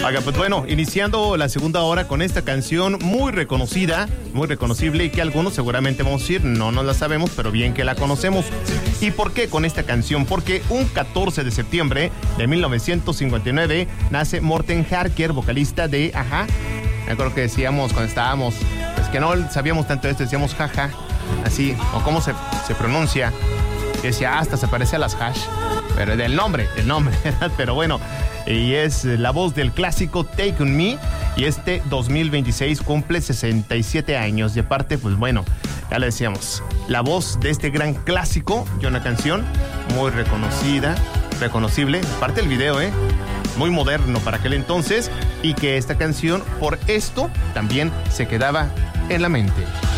Oiga, pues bueno, iniciando la segunda hora con esta canción muy reconocida, muy reconocible y que algunos seguramente vamos a decir, no nos la sabemos, pero bien que la conocemos. ¿Y por qué con esta canción? Porque un 14 de septiembre de 1959 nace Morten Harker, vocalista de Ajá. Me acuerdo que decíamos cuando estábamos, pues que no sabíamos tanto de esto, decíamos jaja, así, o cómo se pronuncia. Que decía, hasta se parece a las Hash, pero del nombre, ¿verdad? Pero bueno, y es la voz del clásico Take On Me, y este 2026 cumple 67 años, y aparte, pues bueno, ya le decíamos, la voz de este gran clásico, y una canción muy reconocida, reconocible, aparte el video, muy moderno para aquel entonces, y que esta canción, por esto, también se quedaba en la mente.